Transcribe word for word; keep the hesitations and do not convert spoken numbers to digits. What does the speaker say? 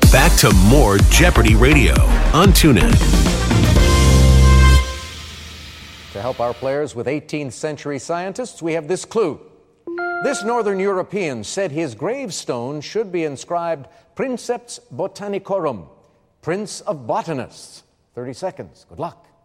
Back to more Jeopardy Radio on TuneIn. To help our players with eighteenth century scientists, we have this clue. This Northern European said his gravestone should be inscribed Princeps Botanicorum, Prince of Botanists. thirty seconds. Good luck.